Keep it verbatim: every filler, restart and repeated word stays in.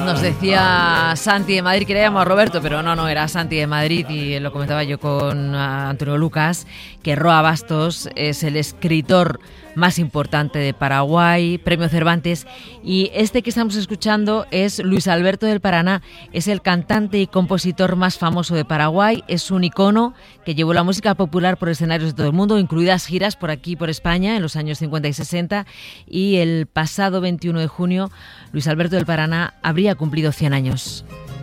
Nos decía Santi de Madrid, que le llamo a Roberto, pero no, no, era Santi de Madrid, y lo comentaba yo con Antonio Lucas, que Roa Bastos es el escritor más importante de Paraguay, Premio Cervantes, y este que estamos escuchando es Luis Alberto del Paraná, es el cantante y compositor más famoso de Paraguay, es un icono que llevó la música popular por escenarios de todo el mundo, incluidas giras por aquí, por España, en los años cincuenta y sesenta, y el pasado veintiuno de junio, Luis Alberto del Paraná habría cumplido cien años.